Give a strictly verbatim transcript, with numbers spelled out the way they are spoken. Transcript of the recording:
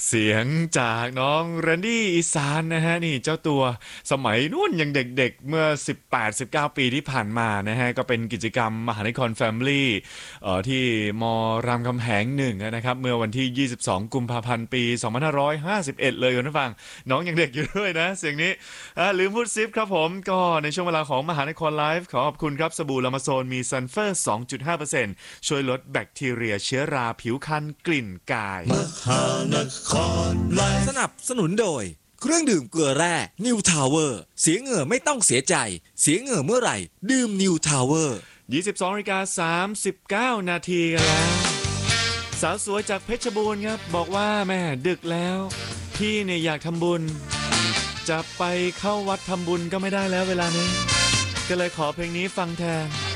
เสียงจากน้องแรนดี้อีสานนะฮะนี่เจ้าตัวสมัยนู่นยังเด็กๆเมื่อสิบแปดถึงสิบเก้าปีที่ผ่านมานะฮะก็เป็นกิจกรรมมหานครแฟมิลี่เอ่อที่มรามคำแหงหนึ่งนะครับเมื่อวันที่ยี่สิบสองกุมภาพันธ์ปีสองพันห้าร้อยห้าสิบเอ็ดเลยคุณผู้ฟังน้องยังเด็กอยู่ด้วยนะเสียงนี้อ่าลืมพูดซิปครับผมก็ในช่วงเวลาของมหานครไลฟ์ขอขอบคุณครับสบู่ลามาโซนมีซัลเฟอร์ สองจุดห้าเปอร์เซ็นต์ ช่วยลดแบคทีเรียเชื้อราผิวคันกลิ่นกายมหานครไลฟ์สนับสนุนโดยเครื่องดื่มเกลือแร่นิวทาวเวอร์เสียเหงื่อไม่ต้องเสียใจเสียเหงื่อเมื่อไหร่ดื่มนิวทาวเวอร์ยี่สิบสองนาฬิกาสามสิบเก้านาทีกันแล้วสาวสวยจากเพชรบูรณ์ครับบอกว่าแม่ดึกแล้วพี่เนี่ยอยากทำบุญจะไปเข้าวัดทำบุญก็ไม่ได้แล้วเวลานี้ก็เลยขอเพลงนี้ฟังแทน